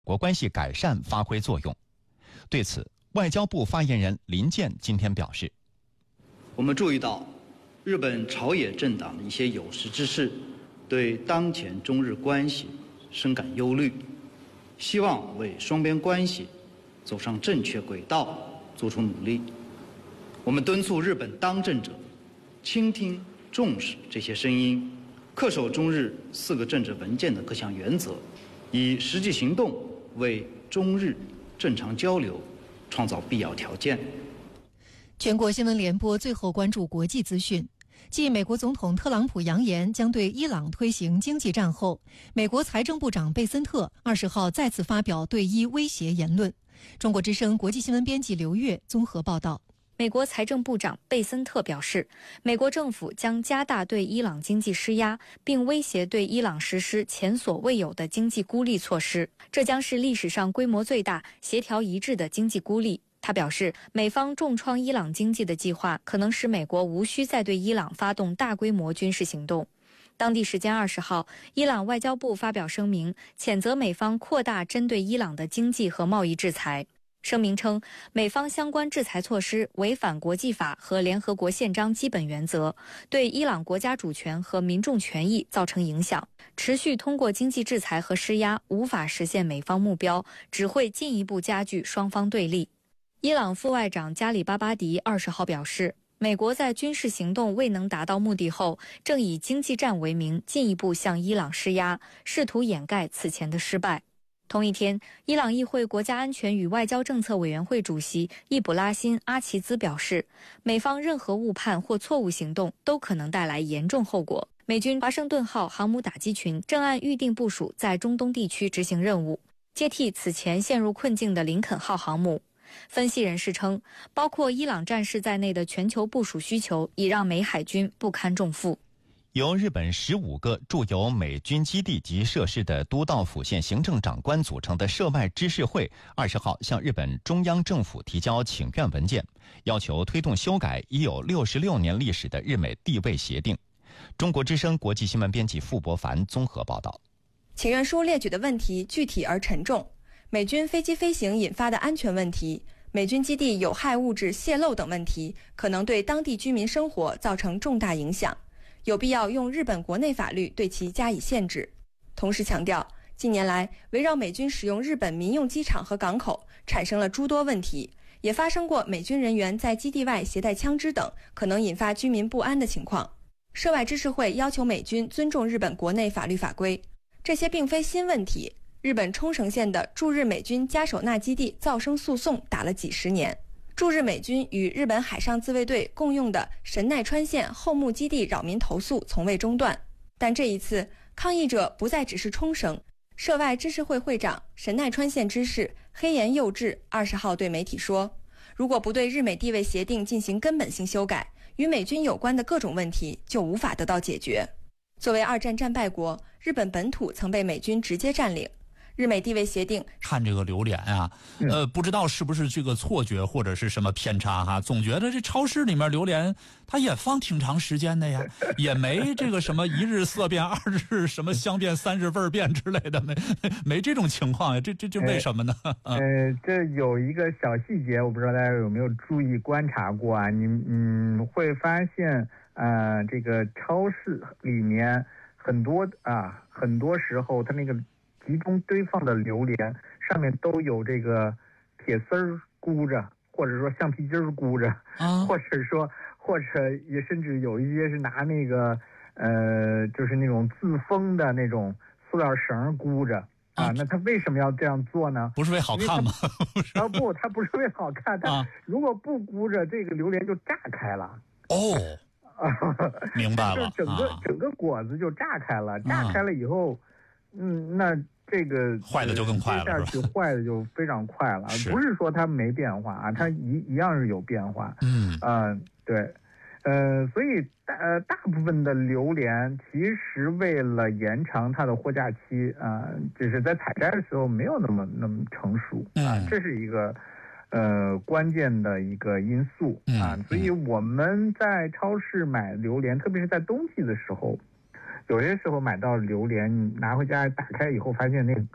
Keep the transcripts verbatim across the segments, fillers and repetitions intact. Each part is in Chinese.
国关系改善发挥作用。对此，外交部发言人林健今天表示， 我们注意到日本朝野政党的一些有识之士对当前中日关系深感忧虑，希望为双边关系走上正确轨道做出努力。我们敦促日本当政者倾听重视这些声音，恪守中日四个政治文件的各项原则，以实际行动为中日正常交流创造必要条件。 全国新闻联播最后关注国际资讯。继美国总统特朗普扬言将对伊朗推行经济战后，美国财政部长贝森特二十号再次发表对伊威胁言论。中国之声国际新闻编辑刘月综合报道。 美国财政部长贝森特表示，美国政府将加大对伊朗经济施压，并威胁对伊朗实施前所未有的经济孤立措施，这将是历史上规模最大、协调一致的经济孤立。他表示，美方重创伊朗经济的计划可能使美国无需再对伊朗发动大规模军事行动。当地时间二十号，伊朗外交部发表声明，谴责美方扩大针对伊朗的经济和贸易制裁。声明称，美方相关制裁措施违反国际法和联合国宪章基本原则，对伊朗国家主权和民众权益造成影响。持续通过经济制裁和施压无法实现美方目标，只会进一步加剧双方对立。伊朗副外长加里巴巴迪二十号表示，美国在军事行动未能达到目的后，正以经济战为名进一步向伊朗施压，试图掩盖此前的失败。同一天，伊朗议会国家安全与外交政策委员会主席易卜拉欣·阿齐兹表示，美方任何误判或错误行动都可能带来严重后果。美军华盛顿号航母打击群正按预定部署在中东地区执行任务，接替此前陷入困境的林肯号航母。分析人士称，包括伊朗战士在内的全球部署需求已让美海军不堪重负。 由日本十五个驻有美军基地及设施的都道府县行政长官组成的涉外知事会二十号向日本中央政府提交请愿文件，要求推动修改已有六十六年历史的日美地位协定。中国之声国际新闻编辑傅博凡综合报道。 请愿书列举的问题具体而沉重，美军飞机飞行引发的安全问题，美军基地有害物质泄漏等问题，可能对当地居民生活造成重大影响，有必要用日本国内法律对其加以限制。同时强调，近年来围绕美军使用日本民用机场和港口产生了诸多问题，也发生过美军人员在基地外携带枪支等可能引发居民不安的情况。涉外知事会要求美军尊重日本国内法律法规，这些并非新问题。日本冲绳县的驻日美军加手纳基地噪声诉讼打了几十年，驻日美军与日本海上自卫队共用的神奈川县后木基地扰民投诉从未中断。但这一次，抗议者不再只是冲绳。涉外知事会会长神奈川县知事黑岩佑治二十号对媒体说，如果不对日美地位协定进行根本性修改，与美军有关的各种问题就无法得到解决。作为二战战败国，日本本土曾被美军直接占领。日美地位协定看这个榴莲啊，呃，不知道是不是这个错觉或者是什么偏差哈，总觉得这超市里面榴莲它也放挺长时间的呀，也没这个什么一日色变，二日什么香变，三日味变之类的，没没这种情况呀，这这这为什么呢？ 呃，这有一个小细节，我不知道大家有没有注意观察过啊？你嗯会发现，呃，这个超市里面很多啊，很多时候它那个集中堆放的榴莲上面都有这个铁丝儿箍着，或者说橡皮筋儿箍着，啊、或者说或者也甚至有一些是拿那个呃就是那种自封的那种塑料绳箍着啊, 啊。那他为什么要这样做呢？ 不是为好看吗？ 啊不，他不是为好看，他如果不箍着，这个榴莲就炸开了。 哦。明白了， 就整个、啊、整个果子就炸开了，炸开了以后。嗯，那这个坏的就更快了， 下去坏的就非常快了。 是不是说它没变化啊，它一一样是有变化。 嗯， 呃，对，呃，所以大呃大部分的榴莲其实为了延长它的货架期啊、呃，只是在采摘的时候没有那么那么成熟啊、 嗯， 这是一个呃关键的一个因素啊、 嗯。 所以我们在超市买榴莲，特别是在冬季的时候。有些时候买到榴莲，拿回家打开以后，发现那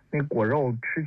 那果肉吃